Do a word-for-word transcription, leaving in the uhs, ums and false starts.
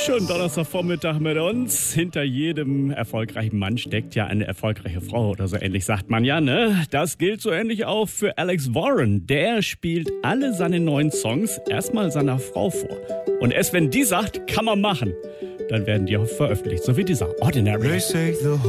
Schönen Donnerstagvormittag mit uns. Hinter jedem erfolgreichen Mann steckt ja eine erfolgreiche Frau oder so ähnlich, sagt man ja, ne? Das gilt so ähnlich auch für Alex Warren. Der spielt alle seine neuen Songs erstmal seiner Frau vor. Und erst wenn die sagt, kann man machen, dann werden die auch veröffentlicht, so wie dieser Ordinary.